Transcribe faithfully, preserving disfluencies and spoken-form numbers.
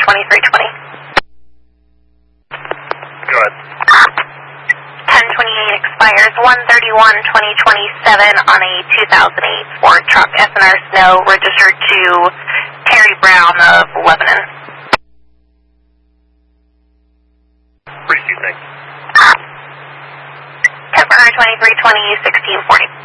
twenty-three twenty. Go ahead. ten twenty-eight expires one thirty-one twenty twenty-seven on a two thousand eight Ford truck, S and R Snow, registered to Terry Brown of Lebanon. Receive, thanks. Temper twenty-three twenty, sixteen forty.